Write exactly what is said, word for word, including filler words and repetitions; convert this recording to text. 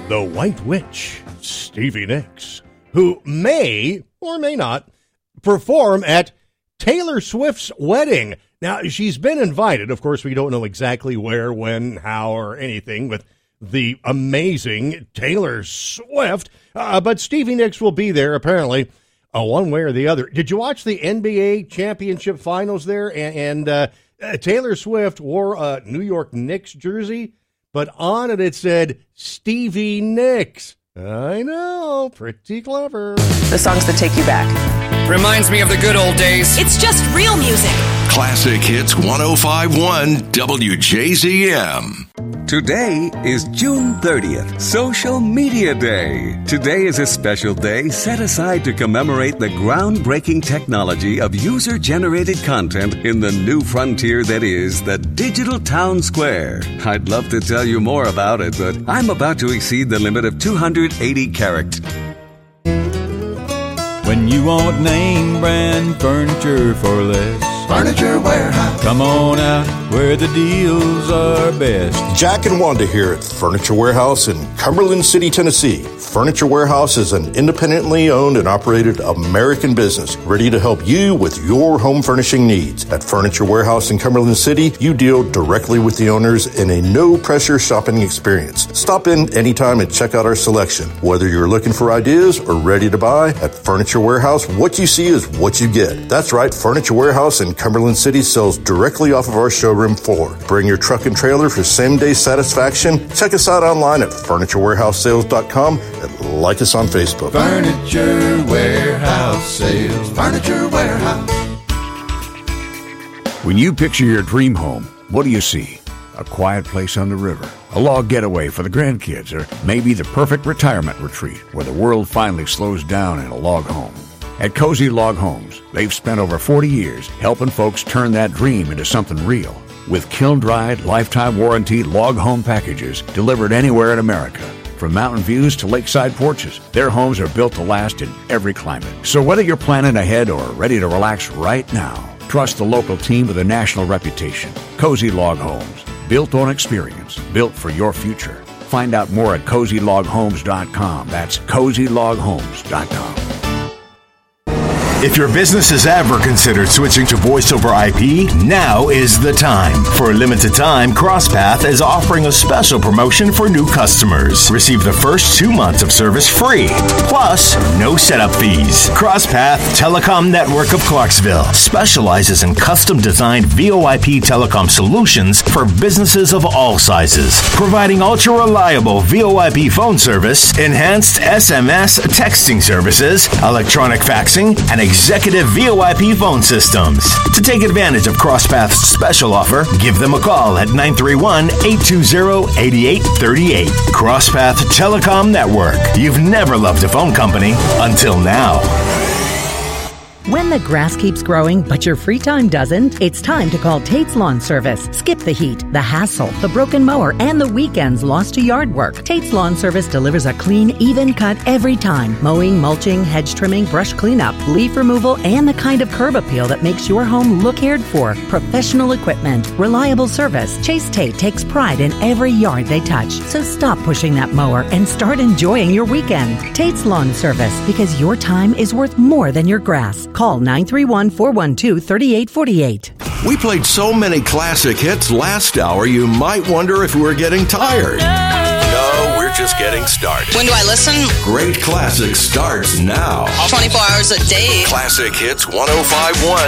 the White Witch, Stevie Nicks, who may or may not perform at Taylor Swift's wedding. Now, she's been invited. Of course, we don't know exactly where, when, how, or anything with the amazing Taylor Swift. Uh, but Stevie Nicks will be there, apparently, uh, one way or the other. Did you watch the N B A championship finals there? And, and uh, uh, Taylor Swift wore a New York Knicks jersey, but on it it said Stevie Nicks. I know, pretty clever. The songs that take you back. Reminds me of the good old days. It's just real music. Classic Hits ten fifty-one W J Z M. Today is June thirtieth, Social Media Day. Today is a special day set aside to commemorate the groundbreaking technology of user-generated content in the new frontier that is the Digital Town Square. I'd love to tell you more about it, but I'm about to exceed the limit of two hundred eighty characters. When you want name brand furniture for less, Furniture Warehouse. Come on out where the deals are best. Jack and Wanda here at Furniture Warehouse in Cumberland City, Tennessee. Furniture Warehouse is an independently owned and operated American business ready to help you with your home furnishing needs. At Furniture Warehouse in Cumberland City, you deal directly with the owners in a no-pressure shopping experience. Stop in anytime and check out our selection. Whether you're looking for ideas or ready to buy, at Furniture Warehouse, what you see is what you get. That's right, Furniture Warehouse in Cumberland City sells directly off of our showroom floor. Bring your truck and trailer for same-day satisfaction. Check us out online at furniture warehouse sales dot com and like us on Facebook. Furniture Warehouse Sales. Furniture Warehouse. When you picture your dream home, what do you see? A quiet place on the river, a log getaway for the grandkids, or maybe the perfect retirement retreat where the world finally slows down in a log home. At Cozy Log Homes, they've spent over forty years helping folks turn that dream into something real. With kiln-dried, lifetime warranty log home packages delivered anywhere in America. From mountain views to lakeside porches, their homes are built to last in every climate. So whether you're planning ahead or ready to relax right now, trust the local team with a national reputation. Cozy Log Homes, built on experience, built for your future. Find out more at cozy log homes dot com. That's cozy log homes dot com. If your business has ever considered switching to voice over I P, now is the time. For a limited time, CrossPath is offering a special promotion for new customers. Receive the first two months of service free, plus no setup fees. CrossPath Telecom Network of Clarksville specializes in custom-designed V O I P telecom solutions for businesses of all sizes, providing ultra-reliable V O I P phone service, enhanced S M S texting services, electronic faxing, and executive V O I P phone systems. To take advantage of CrossPath's special offer, give them a call at nine three one, eight two zero, eight eight three eight. CrossPath Telecom Network. You've never loved a phone company until now. When the grass keeps growing, but your free time doesn't, it's time to call Tate's Lawn Service. Skip the heat, the hassle, the broken mower, and the weekends lost to yard work. Tate's Lawn Service delivers a clean, even cut every time. Mowing, mulching, hedge trimming, brush cleanup, leaf removal, and the kind of curb appeal that makes your home look cared for. Professional equipment, reliable service. Chase Tate takes pride in every yard they touch. So stop pushing that mower and start enjoying your weekend. Tate's Lawn Service, because your time is worth more than your grass. Call nine three one, four one two, three eight four eight. We played so many classic hits last hour, you might wonder if we're getting tired. No, we're just getting started. When do I listen? Great Classics starts now. twenty-four hours a day. Classic Hits ten fifty-one